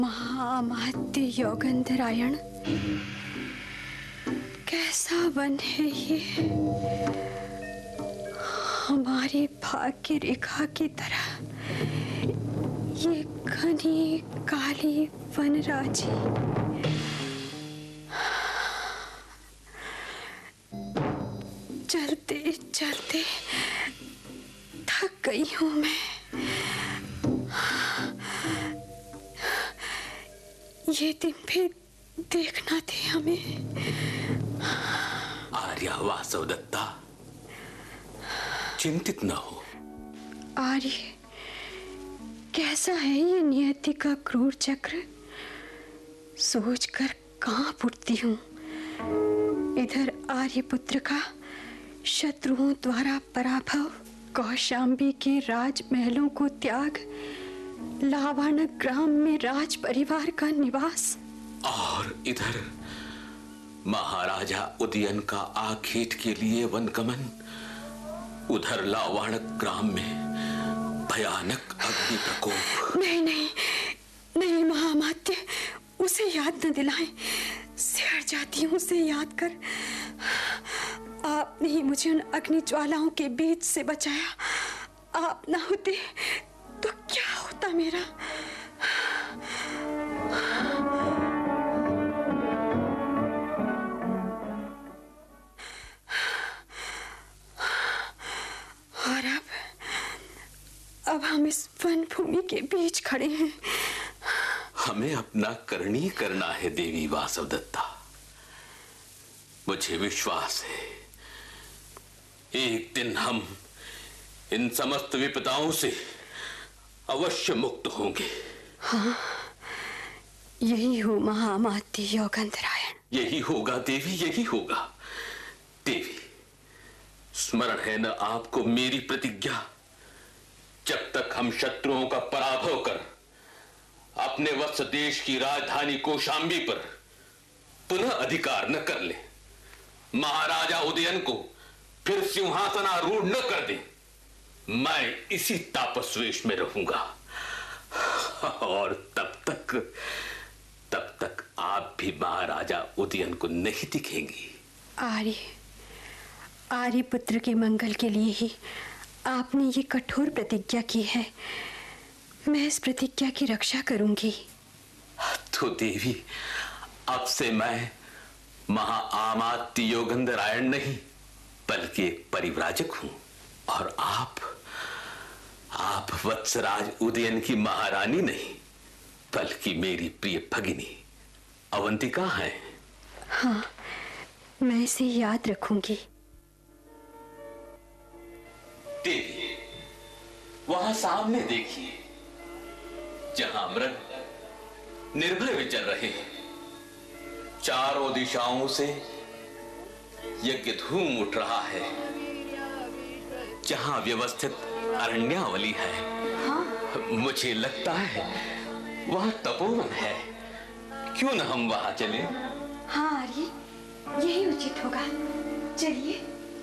महाअमात्य योगंधरायण, कैसा वन है ये, हमारी भाग्य रेखा की तरह ये घनी काली वनराजी। चलते चलते थक गई हूं मैं। ये दिन भी देखना थे हमें। आर्या वासवदत्ता, चिंतित न हो। आर्य, कैसा है ये नियति का क्रूर चक्र, सोचकर कांप उठती हूँ। इधर आर्यपुत्र का शत्रुओं द्वारा पराभव, कौशाम्बी के राजमहलों को त्याग, लावाणक ग्राम में राज परिवार का निवास, और इधर महाराजा उदयन का आखेट के लिए वनगमन। उधर लावाणक ग्राम में भयानक अग्नि प्रकोप। नहीं नहीं नहीं महामात्य, उसे याद न दिलाएं। सिहर जाती हूँ उसे याद कर। आपने ही मुझे उन अग्नि ज्वालाओं के बीच से बचाया। आप ना होते तो क्या होता मेरा। और अब हम इस वन भूमि के बीच खड़े हैं। हमें अपना करनी करना है देवी वासवदत्ता। मुझे विश्वास है एक दिन हम इन समस्त विपदाओं से अवश्य मुक्त होंगे। हाँ, यही हो महाअमात्य योगंधरायण। यही होगा देवी, यही होगा। देवी, स्मरण है न आपको मेरी प्रतिज्ञा, जब तक हम शत्रुओं का पराभव कर अपने वत्स देश की राजधानी कौशाम्बी पर पुनः अधिकार न कर ले, महाराजा उदयन को फिर सिंहासनारूढ़ न कर दे, मैं इसी तापस्वेश में रहूंगा। और तब तक आप भी महाराजा उदयन को नहीं दिखेंगी। आर्य पुत्र के मंगल के लिए ही आपने ये कठोर प्रतिज्ञा की है। मैं इस प्रतिज्ञा की रक्षा करूंगी। तो देवी, अब से मैं महाअमात्य योगंधरायण नहीं बल्कि एक परिव्राजक हूं, और आप वत्सराज उदयन की महारानी नहीं बल्कि मेरी प्रिय भगिनी अवंतिका है। हाँ, मैं इसे याद रखूंगी। देवी, वहां सामने देखिए, जहां मृग निर्भय विचर रहे हैं। चारों दिशाओं से यज्ञ धूम उठ रहा है। जहां व्यवस्थित अरण्यावली है, हाँ? मुझे लगता है वहां तपोवन है। क्यों न हम वहां चलें? हाँ आर्य, यही उचित होगा। चलिए।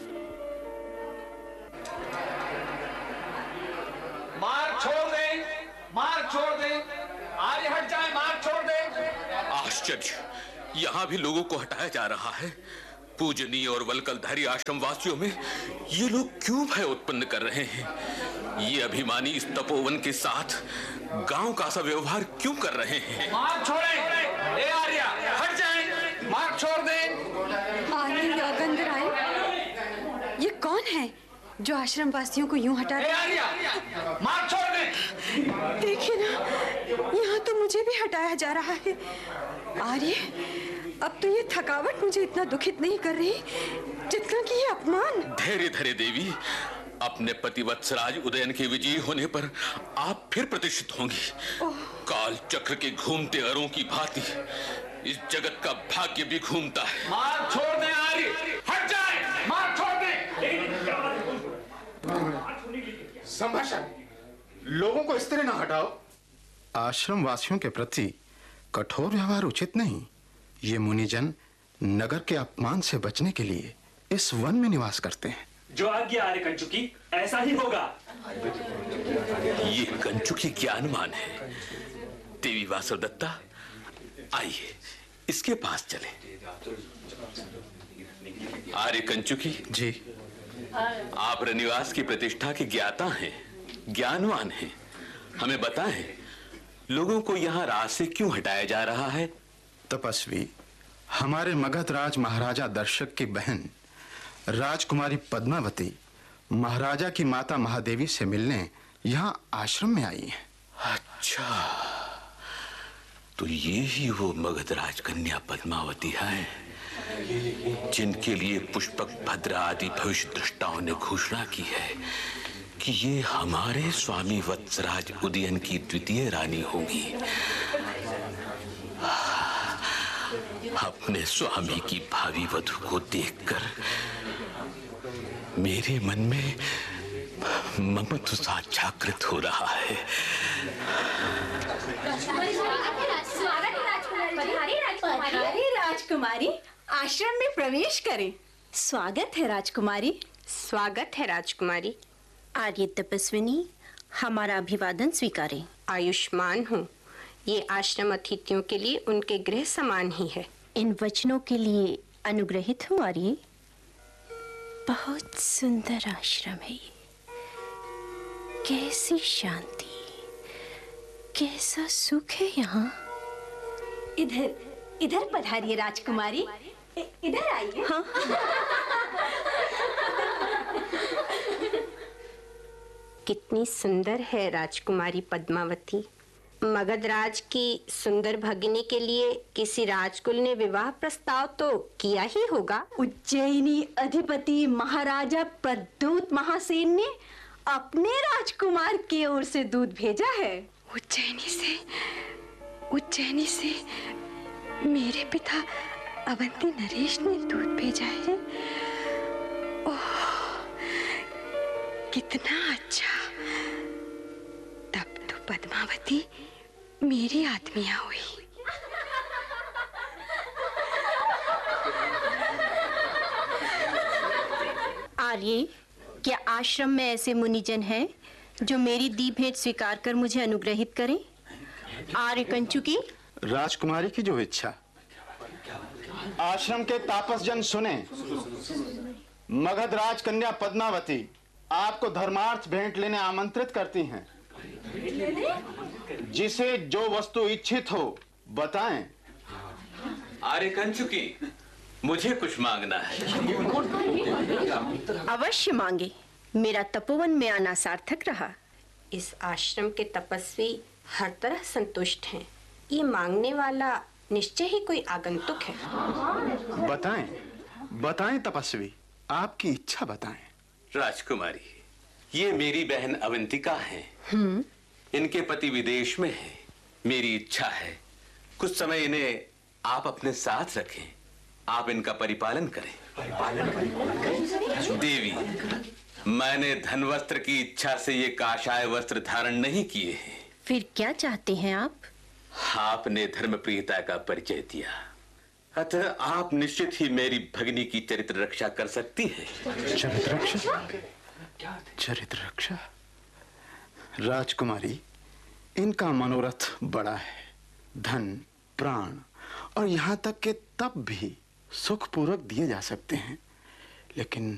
मार्ग छोड़ दे, मार्ग छोड़ दे, आर्य हट जाए, मार्ग छोड़ दे। आश्चर्य, यहां भी लोगों को हटाया जा रहा है। पूजनीय और वलकलधारी आश्रम वासियों में ये लोग क्यों भय उत्पन्न कर रहे हैं? ये अभिमानी इस तपोवन के साथ गांव का सा व्यवहार क्यों कर रहे हैं? मार्ग छोड़े, ए आर्य हट जाए, मार्ग छोड़ दे। आर्य योगंधरायण, ये कौन है जो आश्रम वासियों को यूं हटा रहा है? आर्य मार्ग छोड़ दे। देखिए ना, यहाँ तो मुझे भी हटाया जा रहा है। आर्य, अब तो ये थकावट मुझे इतना दुखित नहीं कर रही जितना कि ये अपमान। धैर्य धरे देवी, अपने पति वत्सराज उदयन के विजयी होने पर आप फिर प्रतिष्ठित होंगी। काल चक्र के घूमते अरों की भांति इस जगत का भाग्य भी घूमता है। मार्ग छोड़ दे आर्य, हट जाए, मार्ग छोड़ दे। संभाषण, लोगों को इस तरह ना हटाओ। आश्रम वासियों के प्रति कठोर व्यवहार उचित नहीं। ये मुनिजन नगर के अपमान से बचने के लिए इस वन में निवास करते हैं। जो आज्ञा आर्य कंचुकी, ऐसा ही होगा। ये कंचुकी ज्ञानवान है, देवी वासवदत्ता, आइए इसके पास चले। आर्य कंचुकी जी। आप रनिवास की प्रतिष्ठा के ज्ञाता हैं, ज्ञानवान हैं। हमें बताएं, लोगों को यहाँ राज से क्यों हटाया जा रहा है? तपस्वी, हमारे मगध राज महाराजा दर्शक की बहन राजकुमारी पद्मावती महाराजा की माता महादेवी से मिलने यहाँ आश्रम में आई है। अच्छा, तो ये ही वो मगध राजकन्या पद्मावती है जिनके लिए पुष्पक भद्र आदि भविष्य दृष्टाओं ने घोषणा की है कि ये हमारे स्वामी वत्सराज उदयन की द्वितीय रानी होंगी। अपने स्वामी की भावी वधू को देखकर मेरे मन में ममत्व सा जागृत हो रहा है। पधारिए राजकुमारी, आश्रम में प्रवेश करें। स्वागत है राजकुमारी। स्वागत है राजकुमारी। आर्य तपस्विनी, हमारा अभिवादन स्वीकारें। आयुष्मान हूँ। ये आश्रम अतिथियों के लिए उनके गृह समान ही है। इन वचनों के लिए अनुग्रहित हूँ आर्य। बहुत सुंदर आश्रम है ये। कैसी शांति, कैसा सुख है यहाँ। इधर पधारिए राजकुमारी, इधर आइए। हाँ। कितनी सुंदर है राजकुमारी पद्मावती। मगधराज की सुंदर भगिनी के लिए किसी राजकुल ने विवाह प्रस्ताव तो किया ही होगा। उज्जैनी अधिपति महाराजा प्रद्योत महासेन ने अपने राजकुमार की ओर से दूध भेजा है। उज्जैनी से मेरे पिता अवंती नरेश ने दूध भेजा है। ओह, कितना अच्छा। तब तो पद्मावती मेरी आत्मिया हुई। आर्य, क्या आश्रम में ऐसे मुनिजन हैं जो मेरी दी भेंट स्वीकार कर मुझे अनुग्रहित करें? आर्य कंचुकी, राजकुमारी की जो इच्छा। आश्रम के तापसजन सुने। मगध राज कन्या पद्मावती आपको धर्मार्थ भेंट लेने आमंत्रित करती हैं। जिसे जो वस्तु इच्छित हो बताएं। आर्य कंचुकी, मुझे कुछ मांगना है। अवश्य मांगे। मेरा तपोवन में आना सार्थक रहा। इस आश्रम के तपस्वी हर तरह संतुष्ट हैं। ये मांगने वाला निश्चय ही कोई आगंतुक है। बताएं तपस्वी, आपकी इच्छा बताएं। राजकुमारी, ये मेरी बहन अवंतिका है। इनके पति विदेश में हैं। मेरी इच्छा है कुछ समय इन्हें आप अपने साथ रखें, आप इनका परिपालन करें। देवी, मैंने धन वस्त्र की इच्छा से ये काषाय वस्त्र धारण नहीं किए हैं। फिर क्या चाहते हैं आप? आपने धर्म प्रियता का परिचय दिया, अतः आप निश्चित ही मेरी भगिनी की चरित्र रक्षा कर सकती हैं। चरित्र रक्षा? राजकुमारी, इनका मनोरथ बड़ा है। धन, प्राण और यहाँ तक के तप भी सुखपूर्वक दिए जा सकते हैं, लेकिन